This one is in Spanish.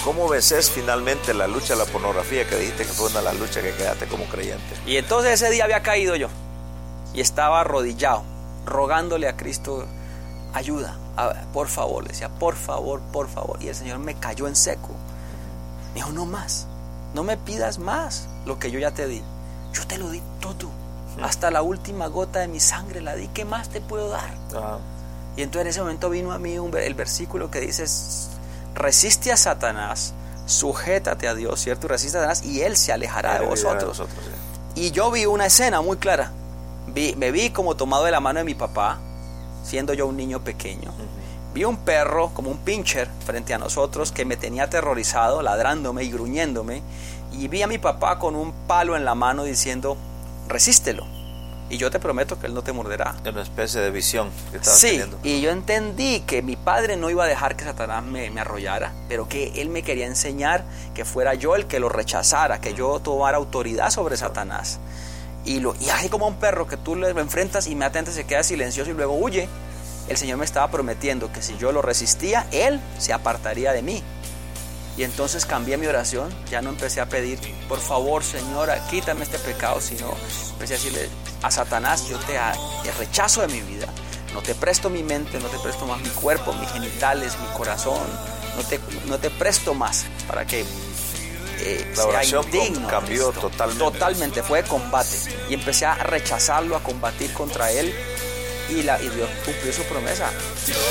¿Cómo vences finalmente la lucha de la pornografía, que dijiste que fue una de las luchas que quedaste como creyente? Y entonces ese día había caído yo y estaba arrodillado, rogándole a Cristo ayuda, por favor, le decía, por favor, y el Señor me cayó en seco. Me dijo, no más, no me pidas más lo que yo ya te di, yo te lo di todo, hasta la última gota de mi sangre la di, ¿qué más te puedo dar? Y entonces en ese momento vino a mí el versículo que dice, resiste a Satanás, sujétate a Dios, ¿cierto? Y resiste a Satanás y él se alejará de vosotros. Y yo vi una escena muy clara, me vi como tomado de la mano de mi papá, siendo yo un niño pequeño. Vi un perro como un pincher frente a nosotros que me tenía aterrorizado, ladrándome y gruñéndome, y vi a mi papá con un palo en la mano diciendo, resístelo y yo te prometo que él no te morderá. Una especie de visión que estabas teniendo. Y yo entendí que mi padre no iba a dejar que Satanás me arrollara, pero que él me quería enseñar que fuera yo el que lo rechazara, que yo tomara autoridad sobre Satanás. Y así como un perro que tú lo enfrentas, inmediatamente se queda silencioso y luego huye. El Señor me estaba prometiendo que si yo lo resistía, Él se apartaría de mí. Y entonces cambié mi oración, ya no empecé a pedir, por favor, Señora, quítame este pecado, sino empecé a decirle a Satanás, yo te rechazo de mi vida, no te presto mi mente, no te presto más mi cuerpo, mis genitales, mi corazón, no te presto más para que la oración sea indigno. Cambió totalmente, fue combate, y empecé a rechazarlo, a combatir contra él, y Dios cumplió su promesa.